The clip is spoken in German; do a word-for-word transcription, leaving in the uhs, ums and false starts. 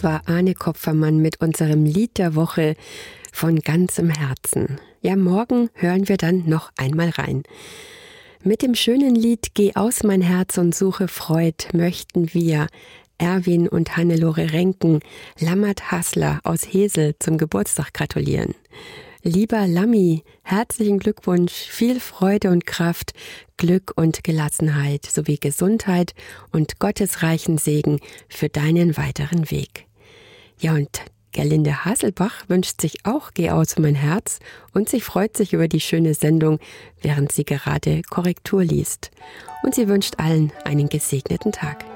Das war Arne Kopfermann mit unserem Lied der Woche von ganzem Herzen. Ja, morgen hören wir dann noch einmal rein. Mit dem schönen Lied Geh aus mein Herz und suche Freud möchten wir Erwin und Hannelore Renken Lammert Hassler aus Hesel zum Geburtstag gratulieren. Lieber Lammi, herzlichen Glückwunsch, viel Freude und Kraft, Glück und Gelassenheit sowie Gesundheit und gottesreichen Segen für deinen weiteren Weg. Ja, und Gerlinde Haselbach wünscht sich auch Geh aus mein Herz und sie freut sich über die schöne Sendung, während sie gerade Korrektur liest. Und sie wünscht allen einen gesegneten Tag.